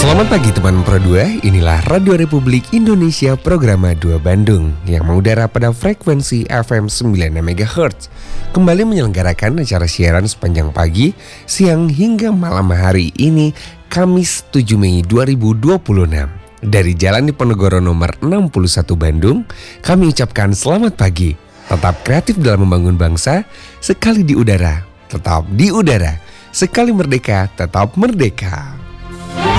Selamat pagi teman Pro 2, inilah Radio Republik Indonesia Programa 2 Bandung yang mengudara pada frekuensi FM 96 MHz. Kembali menyelenggarakan acara siaran sepanjang pagi, siang hingga malam hari ini, Kamis 7 Mei 2026. Dari Jalan Diponegoro nomor 61 Bandung, kami ucapkan selamat pagi. Tetap kreatif dalam membangun bangsa, sekali di udara, tetap di udara. Sekali merdeka, tetap merdeka.